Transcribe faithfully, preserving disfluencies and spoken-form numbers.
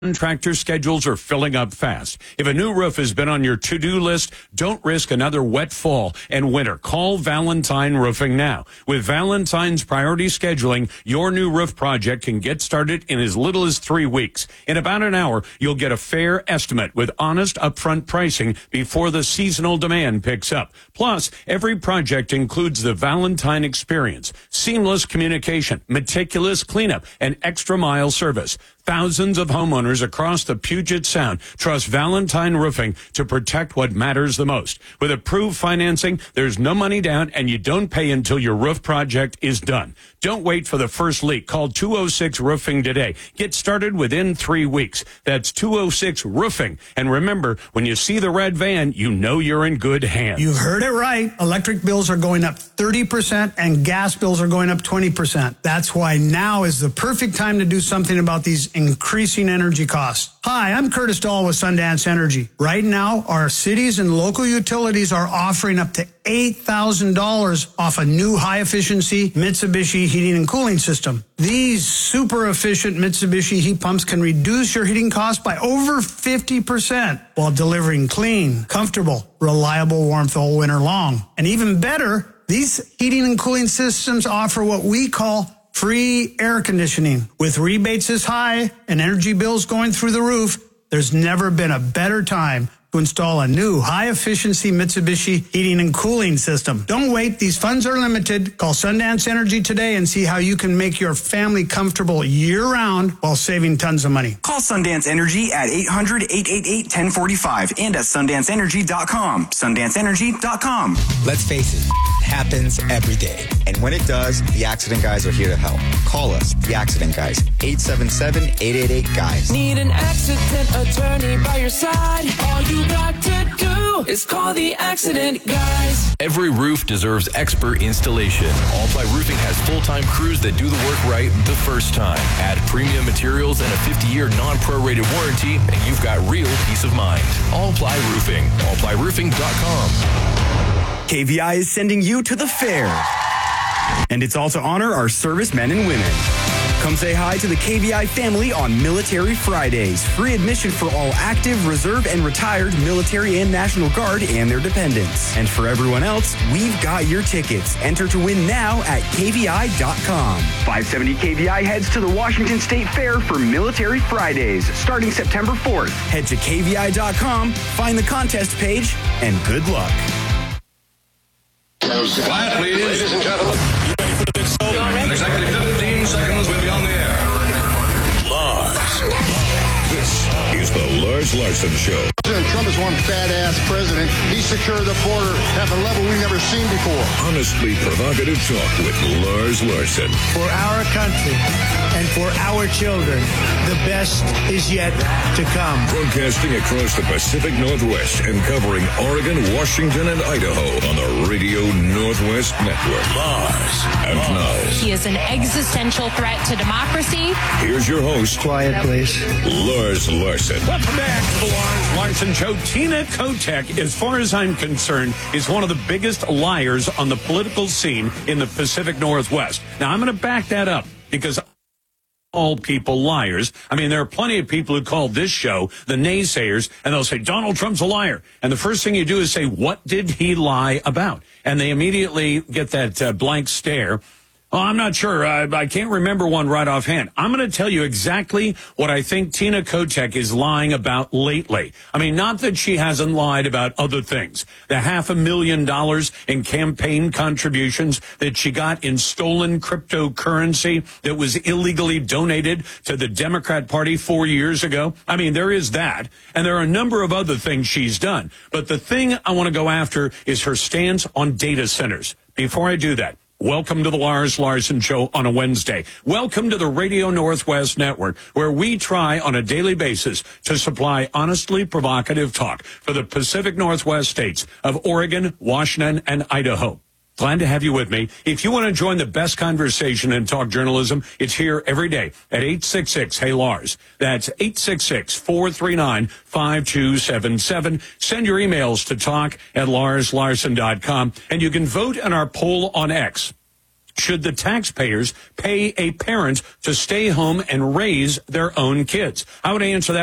Contractor schedules are filling up fast. If a new roof has been on your to-do list, don't risk another wet fall and winter. Call Valentine Roofing now. With Valentine's priority scheduling, your new roof project can get started in as little as three weeks. In about an hour, you'll get a fair estimate with honest upfront pricing before the seasonal demand picks up. Plus, every project includes the Valentine experience, seamless communication, meticulous cleanup, and extra mile service. Thousands of homeowners across the Puget Sound trust Valentine Roofing to protect what matters the most. With approved financing, there's no money down, and you don't pay until your roof project is done. Don't wait for the first leak. Call two oh six Roofing today. Get started within three weeks. That's two oh six Roofing. And remember, when you see the red van, you know you're in good hands. You've heard it right. Electric bills are going up thirty percent and gas bills are going up twenty percent. That's why now is the perfect time to do something about these increasing energy costs. Hi, I'm Curtis Dahl with Sundance Energy. Right now, our cities and local utilities are offering up to eight thousand dollars off a new high-efficiency Mitsubishi heating and cooling system. These super efficient Mitsubishi heat pumps can reduce your heating costs by over fifty percent while delivering clean, comfortable, reliable warmth all winter long. And even better, these heating and cooling systems offer what we call free air conditioning. With rebates as high and energy bills going through the roof, there's never been a better time to install a new high-efficiency Mitsubishi heating and cooling system. Don't wait. These funds are limited. Call Sundance Energy today and see how you can make your family comfortable year-round while saving tons of money. Call Sundance Energy at eight hundred, eight eight eight, one oh four five and at sundance energy dot com. sundance energy dot com. Let's face it, it happens every day. And when it does, the Accident Guys are here to help. Call us, the Accident Guys, eight seven seven, eight eight eight, GUYS. Need an accident attorney by your side? All you got to do is call the Accident Guys. Every roof deserves expert installation. Allply Roofing has full-time crews that do the work right the first time. Add premium materials and a fifty-year non-prorated warranty, and you've got real peace of mind. Allply Roofing. all ply roofing dot com. K V I is sending you to the fair. And it's all to honor our servicemen and women. Come say hi to the K V I family on Military Fridays. Free admission for all active, reserve, and retired military and National Guard and their dependents. And for everyone else, we've got your tickets. Enter to win now at K V I dot com. five seventy K V I heads to the Washington State Fair for Military Fridays, starting September fourth. Head to K V I dot com, find the contest page, and good luck. Quiet, please. Ladies and gentlemen. You ready for the big show? In exactly fifteen seconds, we'll be on the air. Lars. This is the Lars Larson Show. President Trump is one fat-ass president. He secured the border at a level we've never seen before. Honestly provocative talk with Lars Larson. For our country and for our children, the best is yet to come. Broadcasting across the Pacific Northwest and covering Oregon, Washington, and Idaho on the Radio Northwest Network. Lars. And now. He is an existential threat to democracy. Here's your host. Quiet, please. Lars Larson. Welcome back to the Lars Larson Show. Tina Kotek, as far as I'm concerned, is one of the biggest liars on the political scene in the Pacific Northwest. Now, I'm going to back that up because all people liars. I mean, there are plenty of people who call this show the naysayers, and they'll say, Donald Trump's a liar. And the first thing you do is say, what did he lie about? And they immediately get that uh, blank stare. Oh, I'm not sure. I, I can't remember one right offhand. I'm going to tell you exactly what I think Tina Kotek is lying about lately. I mean, not that she hasn't lied about other things. The half a million dollars in campaign contributions that she got in stolen cryptocurrency that was illegally donated to the Democrat Party four years ago. I mean, there is that. And there are a number of other things she's done. But the thing I want to go after is her stance on data centers. Before I do that, welcome to the Lars Larson Show on a Wednesday. Welcome to the Radio Northwest Network, where we try on a daily basis to supply honestly provocative talk for the Pacific Northwest states of Oregon, Washington, and Idaho. Glad to have you with me. If you want to join the best conversation in talk journalism, it's here every day at eight six six, hey Lars. That's eight six six, four three nine, five two seven seven. Send your emails to talk at lars larson dot com, and you can vote in our poll on X. should the taxpayers pay a parent to stay home and raise their own kids? How would I answer that?